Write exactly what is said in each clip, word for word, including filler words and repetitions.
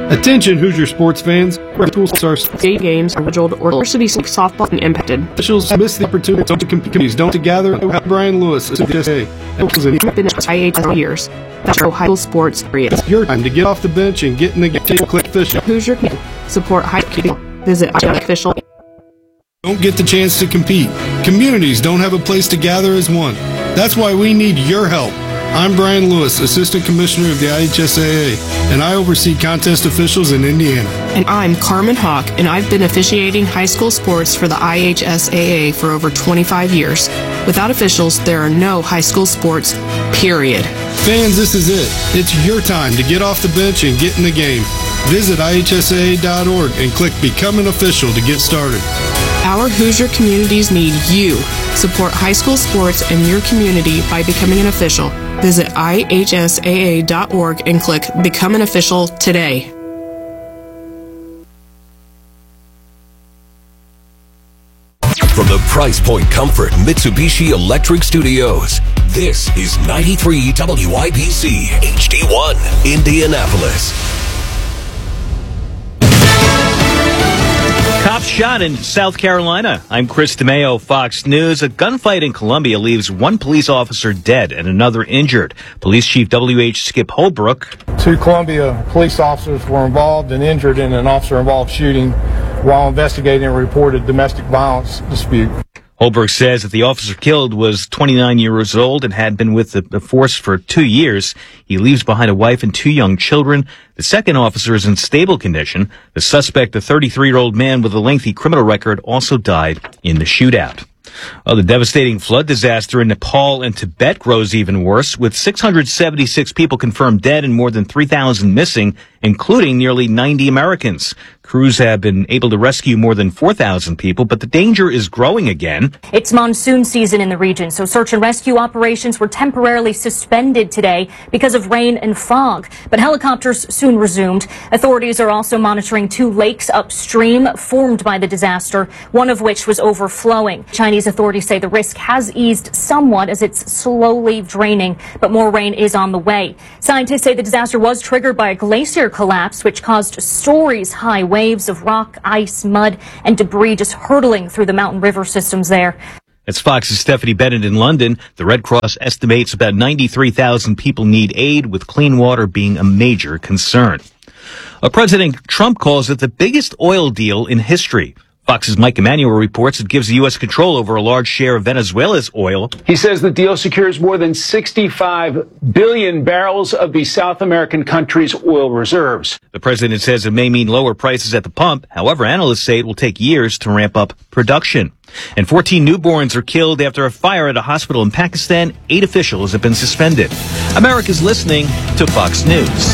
Attention Hoosier sports fans. Schools are state games are scheduled or varsity softball being impacted. Officials miss the opportunity to compete. Don't gather. Brian Lewis, S A. Been I H S A years. That's high school sports. Period. It's your time to get off the bench and get in the game. Click official. Hoosier support high school. Visit official. Don't get the chance to compete. Communities don't have a place to gather as one. That's why we need your help. I'm Brian Lewis, Assistant Commissioner of the I H S A A, and I oversee contest officials in Indiana. And I'm Carmen Hawk, and I've been officiating high school sports for the I H S A A for over twenty-five years. Without officials, there are no high school sports, period. Fans, this is it. It's your time to get off the bench and get in the game. Visit I H S A A dot org and click Become an Official to get started. Our Hoosier communities need you. Support high school sports in your community by becoming an official. Visit I H S A A dot org and click Become an Official today. From the Price Point Comfort Mitsubishi Electric Studios, this is ninety-three W I B C H D one, Indianapolis. Cops shot in South Carolina. I'm Chris DeMeo, Fox News. A gunfight in Columbia leaves one police officer dead and another injured. Police Chief W H Skip Holbrook. Two Columbia police officers were involved and injured in an officer-involved shooting while investigating a reported domestic violence dispute. Holbrook says that the officer killed was twenty-nine years old and had been with the force for two years. He leaves behind a wife and two young children. The second officer is in stable condition. The suspect, a thirty-three-year-old man with a lengthy criminal record, also died in the shootout. Oh, the devastating flood disaster in Nepal and Tibet grows even worse, with six hundred seventy-six people confirmed dead and more than three thousand missing, including nearly ninety Americans. Crews have been able to rescue more than four thousand people, but the danger is growing again. It's monsoon season in the region, so search and rescue operations were temporarily suspended today because of rain and fog. But helicopters soon resumed. Authorities are also monitoring two lakes upstream formed by the disaster, one of which was overflowing. Chinese authorities say the risk has eased somewhat as it's slowly draining, but more rain is on the way. Scientists say the disaster was triggered by a glacier collapse, which caused stories high waves of rock, ice, mud, and debris just hurtling through the mountain river systems there. That's Fox's Stephanie Bennett in London. The Red Cross estimates about ninety-three thousand people need aid, with clean water being a major concern. Uh, President Trump calls it the biggest oil deal in history. Fox's Mike Emanuel reports it gives the U S control over a large share of Venezuela's oil. He says the deal secures more than sixty-five billion barrels of the South American country's oil reserves. The president says it may mean lower prices at the pump. However, analysts say it will take years to ramp up production. And fourteen newborns are killed after a fire at a hospital in Pakistan. Eight officials have been suspended. America's listening to Fox News.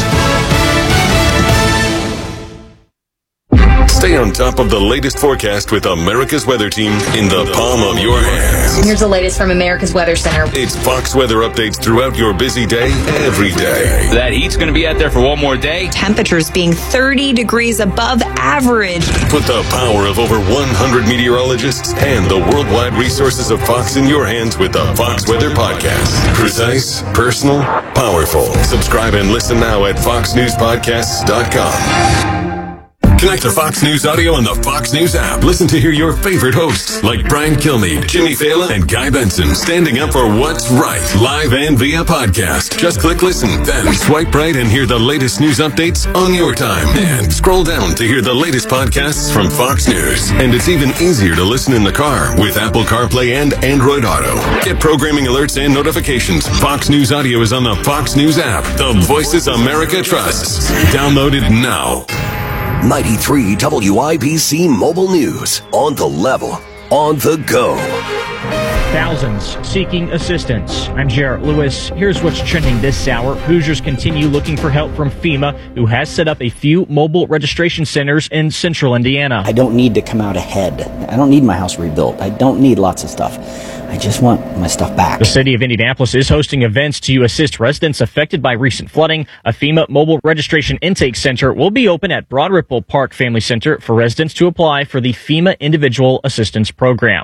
Stay on top of the latest forecast with America's Weather Team in the palm of your hands. Here's the latest from America's Weather Center. It's Fox weather updates throughout your busy day, every day. That heat's going to be out there for one more day. Temperatures being thirty degrees above average. Put the power of over one hundred meteorologists and the worldwide resources of Fox in your hands with the Fox Weather Podcast. Precise, personal, powerful. Subscribe and listen now at fox news podcasts dot com. Connect to Fox News Audio on the Fox News app. Listen to hear your favorite hosts like Brian Kilmeade, Jimmy Fallon, and Guy Benson standing up for what's right, live and via podcast. Just click listen, then swipe right and hear the latest news updates on your time. And scroll down to hear the latest podcasts from Fox News. And it's even easier to listen in the car with Apple CarPlay and Android Auto. Get programming alerts and notifications. Fox News Audio is on the Fox News app. The voices America trusts. Download it now. ninety-three W I B C Mobile News. On the level. On the go. Thousands seeking assistance. I'm Jarrett Lewis. Here's what's trending this hour. Hoosiers continue looking for help from FEMA, who has set up a few mobile registration centers in central Indiana. I don't need to come out ahead. I don't need my house rebuilt. I don't need lots of stuff. I just want my stuff back. The city of Indianapolis is hosting events to assist residents affected by recent flooding. A FEMA mobile registration intake center will be open at Broad Ripple Park Family Center for residents to apply for the FEMA Individual Assistance Program.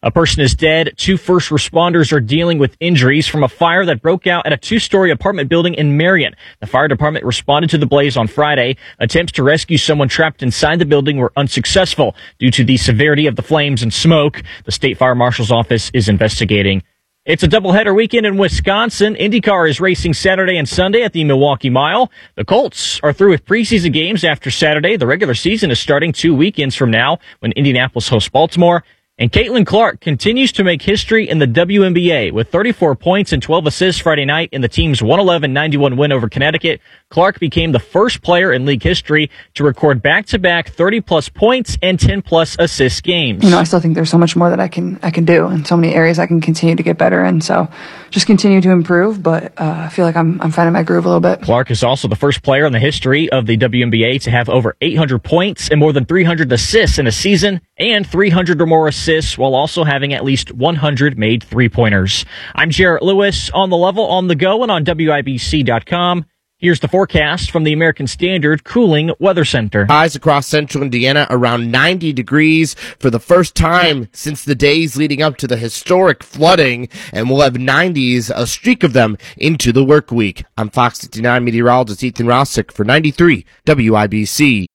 A person is dead. Two first responders are dealing with injuries from a fire that broke out at a two-story apartment building in Marion. The fire department responded to the blaze on Friday. Attempts to rescue someone trapped inside the building were unsuccessful due to the severity of the flames and smoke. The state fire marshal's office is investigating. It's a doubleheader weekend in Wisconsin. IndyCar is racing Saturday and Sunday at the Milwaukee Mile. The Colts are through with preseason games after Saturday. The regular season is starting two weekends from now when Indianapolis hosts Baltimore. And Caitlin Clark continues to make history in the W N B A with thirty-four points and twelve assists Friday night in the team's one eleven ninety-one win over Connecticut. Clark became the first player in league history to record back-to-back thirty-plus points and ten-plus assist games. You know, I still think there's so much more that I can I can do, and so many areas I can continue to get better in. So just continue to improve, but uh, I feel like I'm I'm finding my groove a little bit. Clark is also the first player in the history of the W N B A to have over eight hundred points and more than three hundred assists in a season, and three hundred or more assists while also having at least one hundred made three-pointers. I'm Jarrett Lewis on the level, on the go, and on W I B C dot com. Here's the forecast from the American Standard Cooling Weather Center. Highs across central Indiana around ninety degrees for the first time since the days leading up to the historic flooding, and we'll have nineties, a streak of them, into the work week. I'm Fox fifty-nine meteorologist Ethan Rossick for ninety-three W I B C.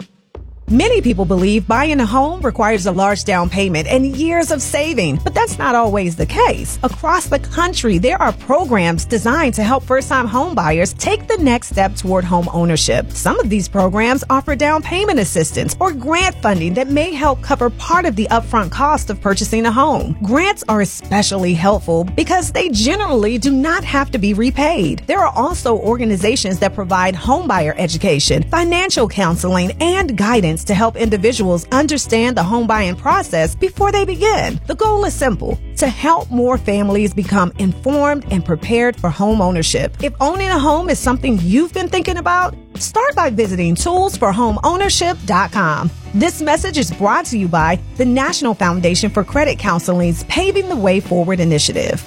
Many people believe buying a home requires a large down payment and years of saving, but that's not always the case. Across the country, there are programs designed to help first-time home buyers take the next step toward home ownership. Some of these programs offer down payment assistance or grant funding that may help cover part of the upfront cost of purchasing a home. Grants are especially helpful because they generally do not have to be repaid. There are also organizations that provide homebuyer education, financial counseling, and guidance to help individuals understand the home buying process before they begin. The goal is simple: to help more families become informed and prepared for home ownership. If owning a home is something you've been thinking about, start by visiting tools for home ownership dot com. This message is brought to you by the National Foundation for Credit Counseling's Paving the Way Forward initiative.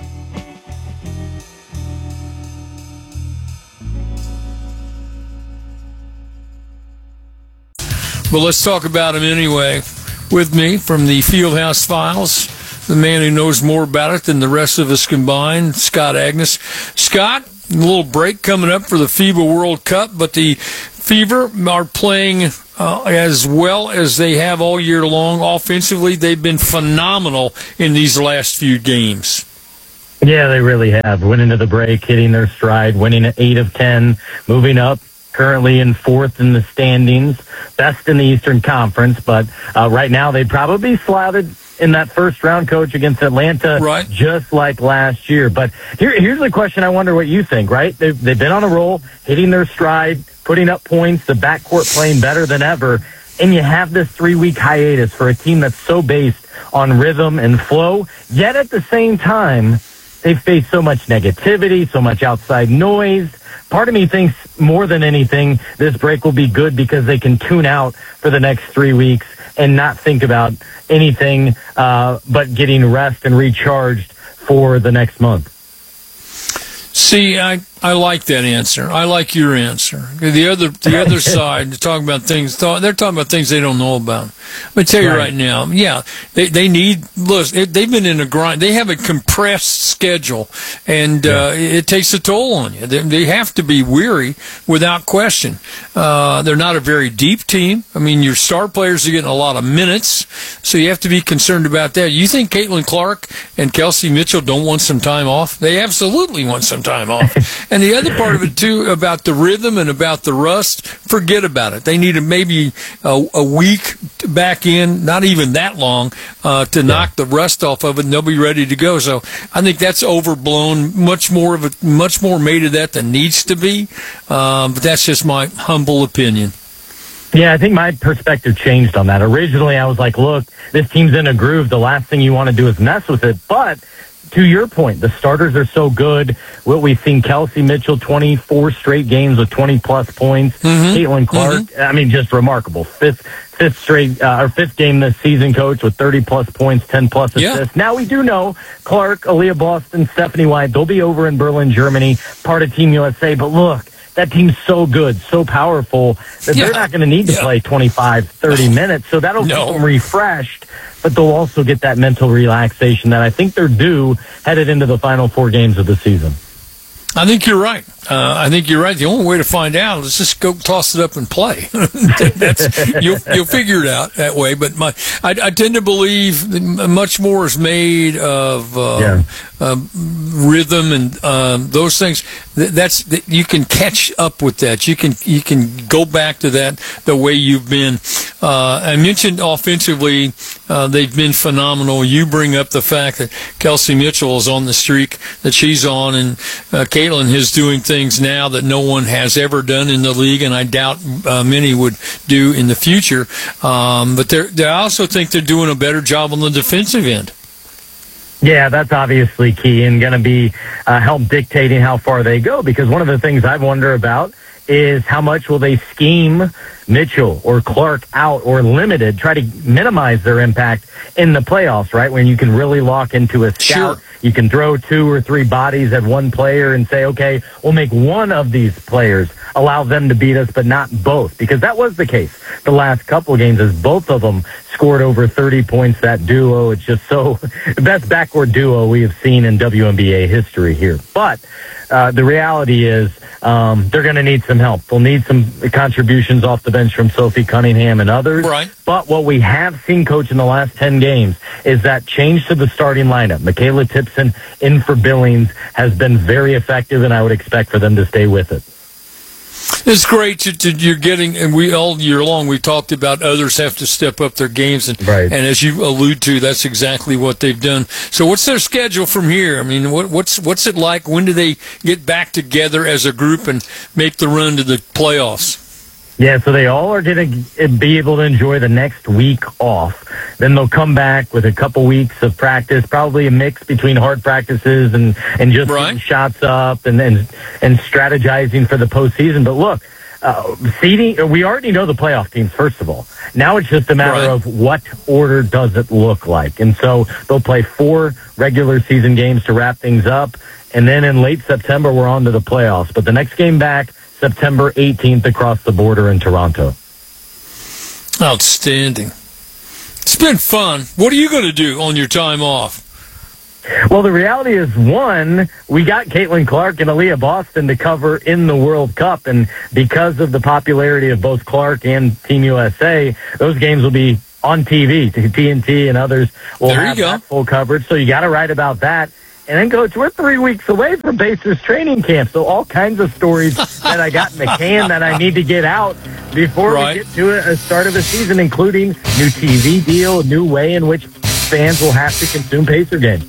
But let's talk about him anyway. With me from the Fieldhouse Files, the man who knows more about it than the rest of us combined, Scott Agness. Scott, a little break coming up for the FIBA World Cup, but the Fever are playing uh, as well as they have all year long. Offensively, they've been phenomenal in these last few games. Yeah, they really have. Winning to the break, hitting their stride, winning at eight of ten, moving up. Currently in fourth in the standings, best in the Eastern Conference, but uh, right now they'd probably be slotted in that first round, coach, against Atlanta, right, just like last year. But here, here's the question I wonder what you think, right? They've, they've been on a roll, hitting their stride, putting up points, the backcourt playing better than ever, and you have this three-week hiatus for a team that's so based on rhythm and flow, yet at the same time, they face so much negativity, so much outside noise. Part of me thinks more than anything, this break will be good because they can tune out for the next three weeks and not think about anything uh, but getting rest and recharged for the next month. See, I, I like that answer. I like your answer. The other the other side, talking about things, they're talking about things they don't know about. Let me tell you right, right now, yeah, they they need, look, they've been in a grind. They have a compressed schedule, and yeah. uh, it takes a toll on you. They, they have to be weary without question. Uh, they're not a very deep team. I mean, your star players are getting a lot of minutes, so you have to be concerned about that. You think Caitlin Clark and Kelsey Mitchell don't want some time off? They absolutely want some time off. And the other part of it, too, about the rhythm and about the rust, forget about it. They need a, maybe a, a week back in, not even that long, uh, to yeah. knock the rust off of it, and they'll be ready to go. So I think that's overblown. Much more of it, much more made of that than needs to be. Um, but that's just my humble opinion. Yeah, I think my perspective changed on that. Originally, I was like, look, this team's in a groove. The last thing you want to do is mess with it. But to your point, the starters are so good. What we've seen, Kelsey Mitchell, twenty-four straight games with twenty-plus points. Mm-hmm. Caitlin Clark, mm-hmm. I mean, just remarkable. Fifth fifth straight, uh, or fifth game this season, coach, with thirty-plus points, ten-plus assists. Yeah. Now, we do know Clark, Aaliyah Boston, Stephanie White, they'll be over in Berlin, Germany, part of Team U S A. But look, that team's so good, so powerful, that Yeah. they're not going to need to Yeah. play twenty-five, thirty minutes. So that'll No. keep them refreshed, but they'll also get that mental relaxation that I think they're due headed into the final four games of the season. I think you're right. Uh, I think you're right. The only way to find out is just go toss it up and play. That's, you'll, you'll figure it out that way. But my, I, I tend to believe that much more is made of uh, Yeah. uh, rhythm and um, those things. Th- That's that you can catch up with that. You can you can go back to that the way you've been. Uh, I mentioned offensively, uh, they've been phenomenal. You bring up the fact that Kelsey Mitchell is on the streak that she's on, and uh, Caitlin is doing things now that no one has ever done in the league, and I doubt uh, many would do in the future. Um, but they're, they I also think they're doing a better job on the defensive end. Yeah, that's obviously key and going to be uh, help dictating how far they go, because one of the things I wonder about is how much will they scheme Mitchell or Clark out or limited, try to minimize their impact in the playoffs, right? When you can really lock into a scout, Sure. you can throw two or three bodies at one player and say, okay, we'll make one of these players, allow them to beat us, but not both, because that was the case the last couple of games as both of them scored over thirty points, that duo. It's just so the best backcourt duo we have seen in W N B A history here. But uh, the reality is um, they're going to need some help. They'll need some contributions off the bench from Sophie Cunningham and others. Right. But what we have seen, Coach, in the last ten games is that change to the starting lineup. Michaela Tipson in for Billings has been very effective, and I would expect for them to stay with it. It's great that that you're getting, and we all year long we've talked about others have to step up their games, and Right. and as you allude to, that's exactly what they've done. So, what's their schedule from here? I mean, what, what's what's it like? When do they get back together as a group and make the run to the playoffs? Yeah, so they all are going to be able to enjoy the next week off. Then they'll come back with a couple weeks of practice, probably a mix between hard practices and, and just Right. getting shots up and, and, and strategizing for the postseason. But look, uh, seeding, we already know the playoff teams, first of all. Now it's just a matter Right. of what order does it look like. And so they'll play four regular season games to wrap things up. And then in late September, we're on to the playoffs. But the next game back, September eighteenth across the border in Toronto. Outstanding. It's been fun. What are you going to do on your time off? Well, the reality is, one, we got Caitlin Clark and Aaliyah Boston to cover in the World Cup, and because of the popularity of both Clark and Team U S A, those games will be on T V. T N T and others will There you have go. that full coverage, so you got to write about that. And then, Coach, we're three weeks away from Pacers training camp, so all kinds of stories that I got in the can that I need to get out before Right. we get to a, a start of the season, including new T V deal, new way in which fans will have to consume Pacer games.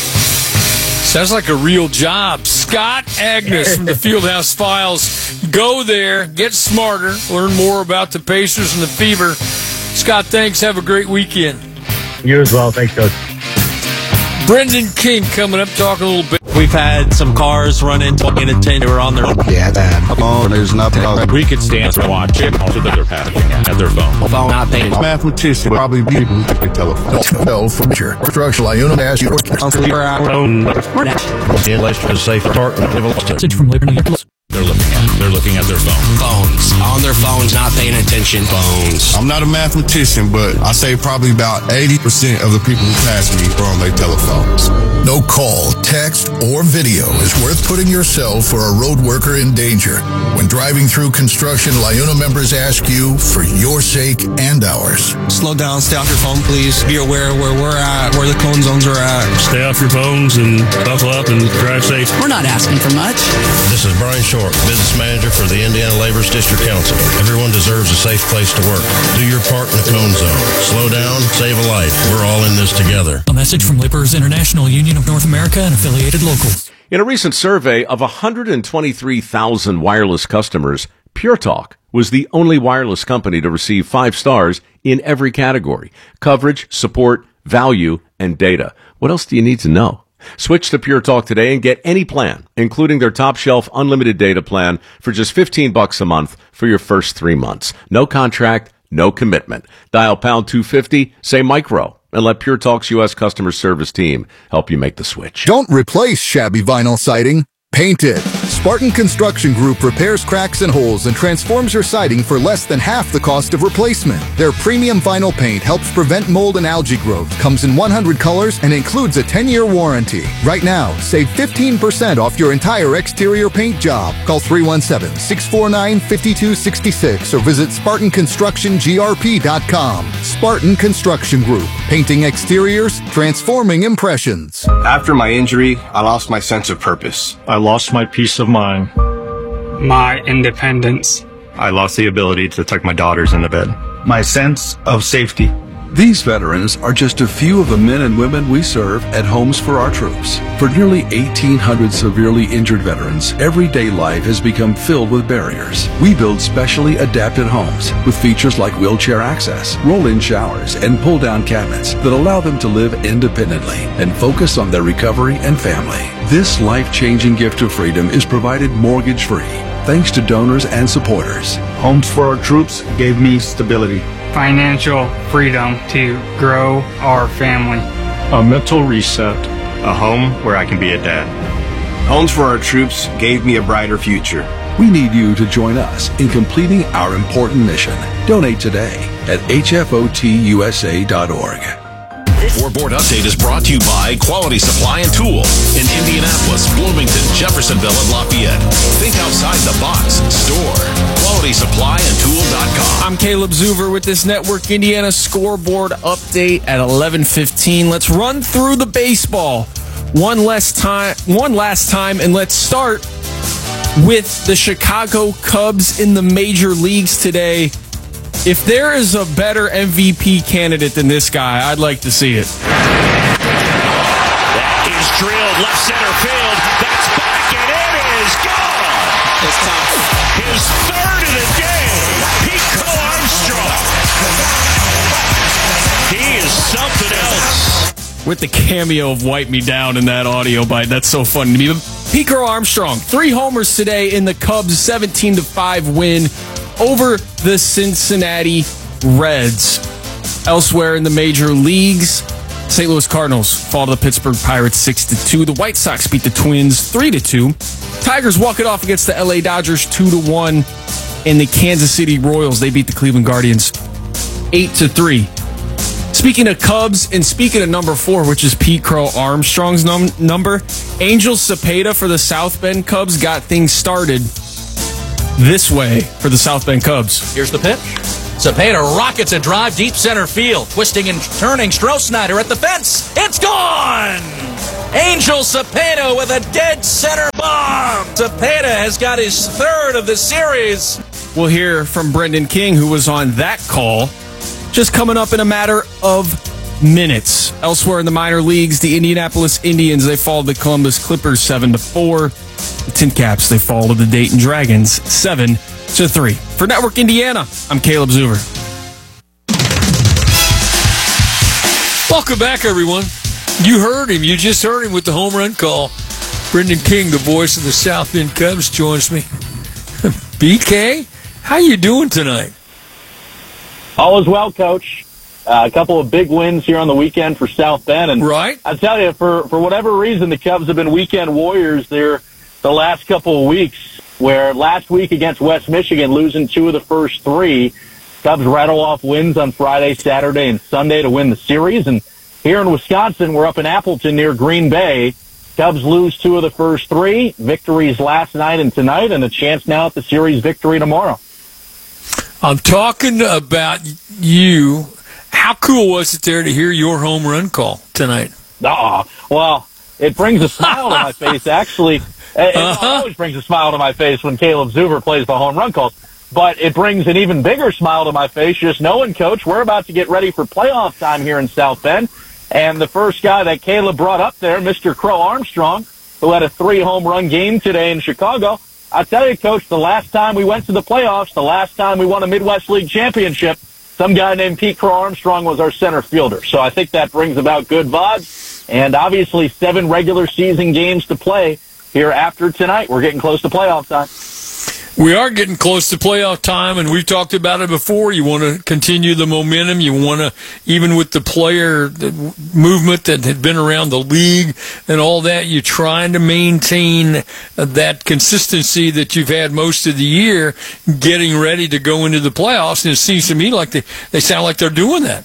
Sounds like a real job. Scott Agnes from the Fieldhouse Files. Go there, get smarter, learn more about the Pacers and the Fever. Scott, thanks. Have a great weekend. You as well. Thanks, Coach. Brendan King coming up, talking a little bit. We've had some cars run into inattention. They were on their Yeah, that. Oh, there's nothing. We could stand and watch it so that they're passing at their phone. phone not paying. Mathematician probably be a telephone. Tell from your structural Iona ask you. Safe Message from Liberty. They're looking at. They're looking at their phone. Phones on their phones, not paying attention. Phones. I'm not a mathematician, but I say probably about eighty percent of the people who pass me are on their telephones. No call, text, or video is worth putting yourself or a road worker in danger. When driving through construction, Liona members ask you for your sake and ours. Slow down. Stay off your phone, please. Be aware where we're at, where the cone zones are at. Stay off your phones and buckle up and drive safe. We're not asking for much. This is Brian Short, business manager for the Indiana Laborers District Council. Everyone deserves a safe place to work. Do your part in the cone zone. Slow down, save a life. We're all in this together. A message from Laborers International Union of North America and affiliated locals. In a recent survey of one hundred twenty-three thousand wireless customers, Pure Talk was the only wireless company to receive five stars in every category: coverage, support, value, and data. What else do you need to know? Switch to Pure Talk today and get any plan, including their top shelf unlimited data plan for just fifteen bucks a month for your first three months. No contract, no commitment. Dial pound two fifty, say micro, and let Pure Talk's U S customer service team help you make the switch. Don't replace shabby vinyl siding. Paint it. Spartan Construction Group repairs cracks and holes and transforms your siding for less than half the cost of replacement. Their premium vinyl paint helps prevent mold and algae growth, comes in one hundred colors, and includes a ten-year warranty. Right now, save fifteen percent off your entire exterior paint job. Call three one seven, six four nine, five two six six or visit Spartan Construction G R P dot com. Spartan Construction Group. Painting exteriors, transforming impressions. After my injury, I lost my sense of purpose. I lost my peace of mind. My independence. I lost the ability to tuck my daughters into bed. My sense of safety. These veterans are just a few of the men and women we serve at Homes for Our Troops. For nearly eighteen hundred severely injured veterans, everyday life has become filled with barriers. We build specially adapted homes with features like wheelchair access, roll-in showers, and pull-down cabinets that allow them to live independently and focus on their recovery and family. This life-changing gift of freedom is provided mortgage-free, thanks to donors and supporters. Homes for Our Troops gave me stability. Financial freedom to grow our family. A mental reset. A home where I can be a dad. Homes for Our Troops gave me a brighter future. We need you to join us in completing our important mission. Donate today at H F O T U S A dot org. Scoreboard Update is brought to you by Quality Supply and Tool in Indianapolis, Bloomington, Jeffersonville, and Lafayette. Think outside the box. Store. Quality Supply and Tool dot com. I'm Caleb Zuver with this Network Indiana Scoreboard Update at eleven fifteen. Let's run through the baseball one last time, one last time, and let's start with the Chicago Cubs in the major leagues today. If there is a better M V P candidate than this guy, I'd like to see it. That is drilled left center field. That's back, and it is gone. It's time. His third of the day. Pete Crow Armstrong. He is something else. With the cameo of Wipe Me Down in that audio bite. That's so funny to me. But Pete Crow Armstrong, three homers today in the Cubs' seventeen to five win over the Cincinnati Reds. Elsewhere in the major leagues, Saint Louis Cardinals fall to the Pittsburgh Pirates six to two. The White Sox beat the Twins three to two. Tigers walk it off against the L A Dodgers two to one. And the Kansas City Royals, they beat the Cleveland Guardians eight to three. Speaking of Cubs and speaking of number four, which is Pete Crow Armstrong's num- number, Angel Cepeda for the South Bend Cubs got things started this way for the South Bend Cubs. Here's the pitch. Cepeda rockets a drive deep center field. Twisting and turning, Stroh-Snyder at the fence. It's gone! Angel Cepeda with a dead center bomb. Cepeda has got his third of the series. We'll hear from Brendan King, who was on that call, just coming up in a matter of minutes. Elsewhere in the minor leagues, the Indianapolis Indians, they fall to the Columbus Clippers seven to four. The Tin Caps, they fall to the Dayton Dragons seven to three. For Network Indiana, I'm Caleb Zuver. Welcome back, everyone. You heard him. You just heard him with the home run call. Brendan King, the voice of the South Bend Cubs, joins me. B K, how you doing tonight? All is well, Coach. Uh, a couple of big wins here on the weekend for South Bend. And right. I tell you, for, for whatever reason, the Cubs have been weekend warriors there the last couple of weeks, where last week against West Michigan, losing two of the first three, Cubs rattle off wins on Friday, Saturday, and Sunday to win the series. And here in Wisconsin, we're up in Appleton near Green Bay. Cubs lose two of the first three. Victories last night and tonight, and a chance now at the series victory tomorrow. I'm talking about you. How cool was it there to hear your home run call tonight? Oh, well, it brings a smile to my face, actually. It uh-huh. always brings a smile to my face when Caleb Zuver plays the home run calls. But it brings an even bigger smile to my face just knowing, Coach, we're about to get ready for playoff time here in South Bend. And the first guy that Caleb brought up there, Mister Crow Armstrong, who had a three-home run game today in Chicago, I tell you, Coach, the last time we went to the playoffs, the last time we won a Midwest League championship, some guy named Pete Crow Armstrong was our center fielder. So I think that brings about good vibes. And obviously seven regular season games to play here after tonight. We're getting close to playoff time. We are getting close to playoff time, and we've talked about it before. You want to continue the momentum. You want to, even with the player movement that had been around the league and all that, you're trying to maintain that consistency that you've had most of the year, getting ready to go into the playoffs. And it seems to me like they, they sound like they're doing that.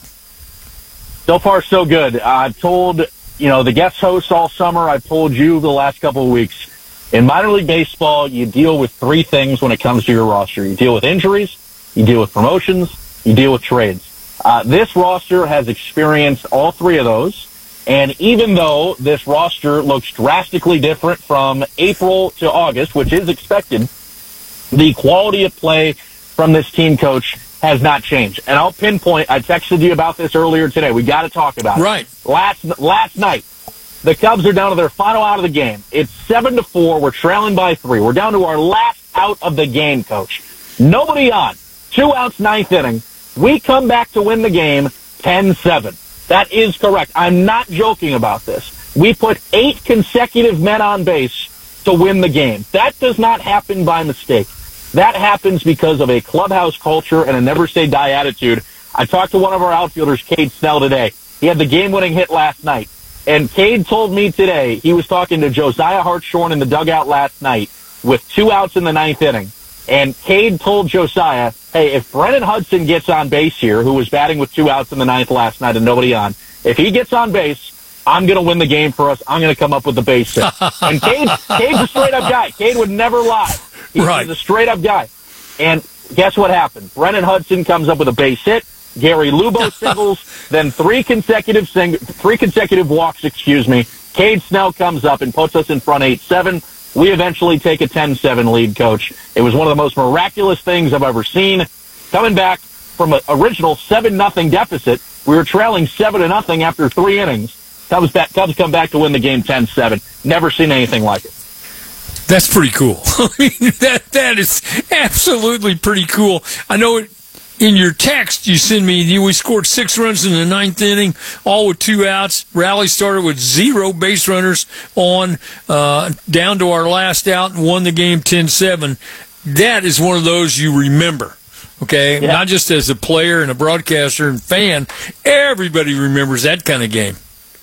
So far, so good. I've told, you know, the guest hosts all summer. I've told you the last couple of weeks. In minor league baseball, you deal with three things when it comes to your roster. You deal with injuries, you deal with promotions, you deal with trades. Uh, this roster has experienced all three of those, and even though this roster looks drastically different from April to August, which is expected, the quality of play from this team coach has not changed. And I'll pinpoint, I texted you about this earlier today. We got to talk about right. it. Last, last night, the Cubs are down to their final out of the game. It's seven to four. We're trailing by three. We're down to our last out of the game, Coach. Nobody on. Two outs, ninth inning. We come back to win the game ten seven. That is correct. I'm not joking about this. We put eight consecutive men on base to win the game. That does not happen by mistake. That happens because of a clubhouse culture and a never say die attitude. I talked to one of our outfielders, Cade Snell, today. He had the game-winning hit last night. And Cade told me today he was talking to Josiah Hartshorn in the dugout last night with two outs in the ninth inning. And Cade told Josiah, hey, if Brennan Hudson gets on base here, who was batting with two outs in the ninth last night and nobody on, if he gets on base, I'm going to win the game for us. I'm going to come up with the base hit. And Cade, Cade's a straight-up guy. Cade would never lie. He's right. a straight-up guy. And guess what happened? Brennan Hudson comes up with a base hit. Gary Lubo singles, then three consecutive sing- three consecutive walks, excuse me. Cade Snell comes up and puts us in front eight seven. We eventually take a ten seven lead, Coach. It was one of the most miraculous things I've ever seen. Coming back from an original seven nothing deficit, we were trailing seven to nothing after three innings. Cubs, back, Cubs come back to win the game ten seven. Never seen anything like it. That's pretty cool. I mean, that that is absolutely pretty cool. I know it. In your text, you send me, we scored six runs in the ninth inning, all with two outs. Rally started with zero base runners on, uh, down to our last out and won the game ten seven. That is one of those you remember, okay? Yeah. Not just as a player and a broadcaster and fan. Everybody remembers that kind of game.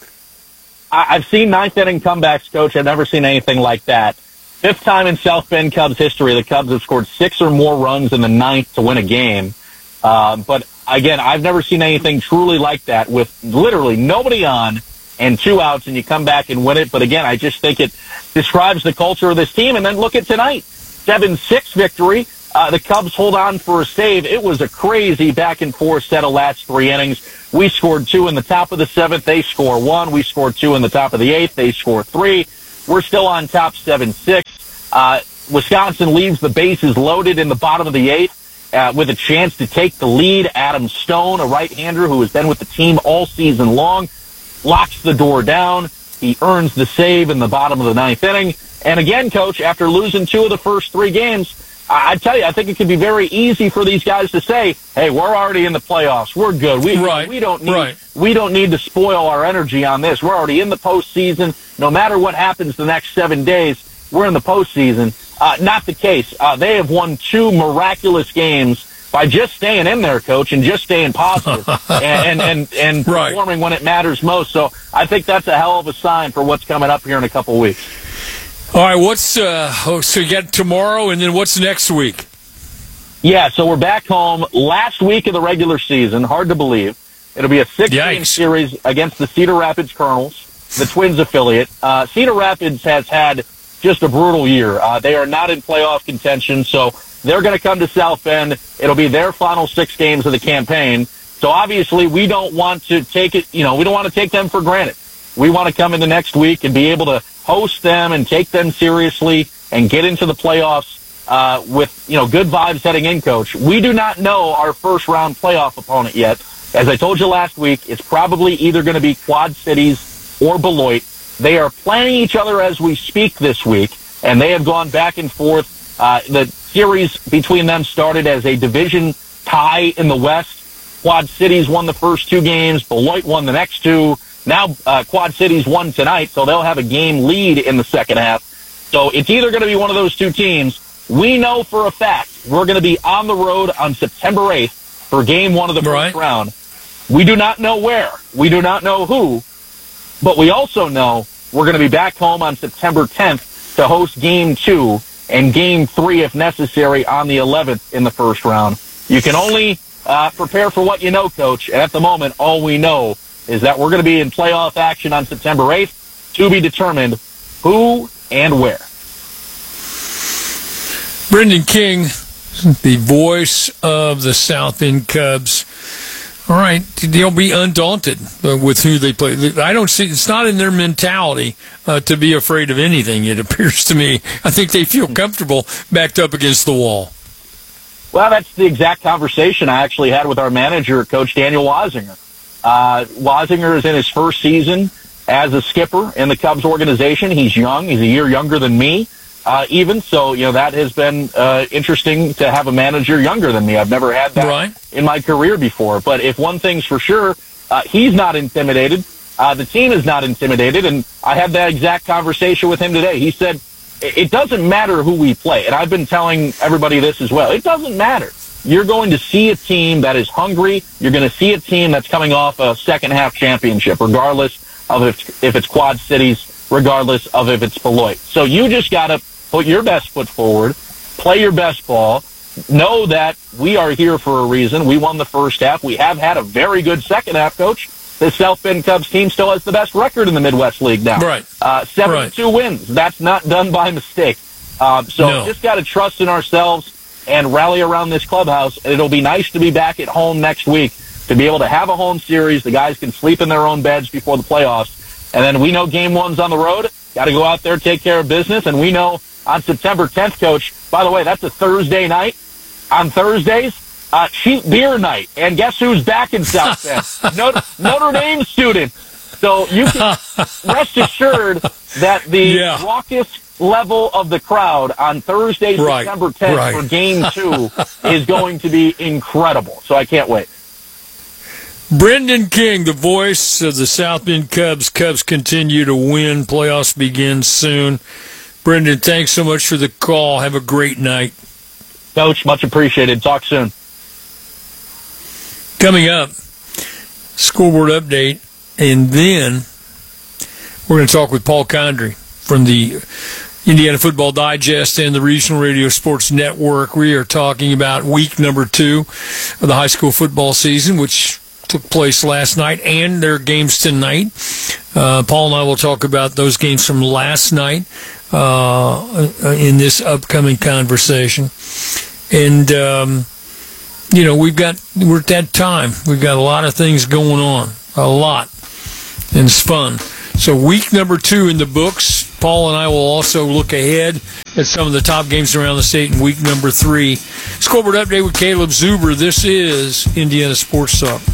I've seen ninth inning comebacks, Coach. I've never seen anything like that. Fifth time in South Bend Cubs history, the Cubs have scored six or more runs in the ninth to win a game. Uh, but again, I've never seen anything truly like that with literally nobody on and two outs and you come back and win it. But again, I just think it describes the culture of this team. And then look at tonight, seven six victory. Uh, the Cubs hold on for a save. It was a crazy back and forth set of last three innings. We scored two in the top of the seventh. They score one. We scored two in the top of the eighth. They score three. We're still on top seven six. Uh, Wisconsin leaves the bases loaded in the bottom of the eighth. Uh, with a chance to take the lead. Adam Stone, a right-hander who has been with the team all season long, locks the door down. He earns the save in the bottom of the ninth inning. And again, Coach, after losing two of the first three games, I, I tell you, I think it could be very easy for these guys to say, hey, we're already in the playoffs. We're good. We, right. we, don't need, right. we don't need to spoil our energy on this. We're already in the postseason. No matter what happens the next seven days, we're in the postseason. Uh, not the case. Uh, they have won two miraculous games by just staying in there, Coach, and just staying positive and, and, and, and right. performing when it matters most. So I think that's a hell of a sign for what's coming up here in a couple weeks. All right, what's uh, oh, so you got tomorrow, and then what's next week? Yeah, so we're back home last week of the regular season. Hard to believe. It'll be a six-game series against the Cedar Rapids Colonels, the Twins affiliate. Uh, Cedar Rapids has had just a brutal year. Uh, they are not in playoff contention, so they're going to come to South Bend. It'll be their final six games of the campaign. So obviously we don't want to take it, you know, we don't want to take them for granted. We want to come in the next week and be able to host them and take them seriously and get into the playoffs uh, with, you know, good vibes heading in, Coach. We do not know our first round playoff opponent yet. As I told you last week, it's probably either going to be Quad Cities or Beloit. They are playing each other as we speak this week, and they have gone back and forth. Uh, the series between them started as a division tie in the West. Quad Cities won the first two games. Beloit won the next two. Now uh, Quad Cities won tonight, so they'll have a game lead in the second half. So it's either going to be one of those two teams. we know for a fact we're going to be on the road on September eighth for game one of the first right. round. We do not know where. We do not know who. But we also know we're going to be back home on September tenth to host game two and game three, if necessary, on the eleventh in the first round. You can only uh, prepare for what you know, Coach. And at the moment, all we know is that we're going to be in playoff action on September eighth, to be determined who and where. Brendan King, the voice of the South Bend Cubs. All right, they'll be undaunted with who they play. I don't see, it's not in their mentality uh, to be afraid of anything, it appears to me. I think they feel comfortable backed up against the wall. Well, that's the exact conversation I actually had with our manager, Coach Daniel Wazinger. Uh, Wazinger is in his first season as a skipper in the Cubs organization. He's young. He's a year younger than me, uh, even. So, you know, that has been uh, interesting to have a manager younger than me. I've never had that right. in my career before. But if one thing's for sure, uh, he's not intimidated. Uh, the team is not intimidated. And I had that exact conversation with him today. He said, it doesn't matter who we play. And I've been telling everybody this as well. It doesn't matter. You're going to see a team that is hungry. You're going to see a team that's coming off a second-half championship, regardless of if, if it's Quad Cities, regardless of if it's Beloit. So you just got to put your best foot forward, play your best ball, know that we are here for a reason. We won the first half. We have had a very good second half, Coach. The South Bend Cubs team still has the best record in the Midwest League now. Right. Uh, seventy-two right. wins. That's not done by mistake. Um, so no. just got to trust in ourselves and rally around this clubhouse. And it'll be nice to be back at home next week to be able to have a home series. The guys can sleep in their own beds before the playoffs. And then we know game one's on the road. Got to go out there, take care of business. And we know on September tenth, Coach, by the way, that's a Thursday night. On Thursdays, Uh, cheap beer night, and guess who's back in South Bend? Notre, Notre Dame student. So you can rest assured that the yeah. raucous level of the crowd on Thursday, right. September tenth right. for Game Two is going to be incredible. So I can't wait. Brendan King, the voice of the South Bend Cubs. Cubs continue to win. Playoffs begin soon. Brendan, thanks so much for the call. Have a great night. Coach, much appreciated. Talk soon. Coming up, scoreboard update, and then we're going to talk with Paul Condry from the Indiana Football Digest and the Regional Radio Sports Network. We are talking about week number two of the high school football season, which took place last night, and their games tonight. Uh, Paul and I will talk about those games from last night uh, in this upcoming conversation. And, um, you know, we've got, we're at that time. We've got a lot of things going on. A lot. And it's fun. So week number two in the books. Paul and I will also look ahead at some of the top games around the state in week number three. Scoreboard update with Caleb Zuber. This is Indiana Sports Talk.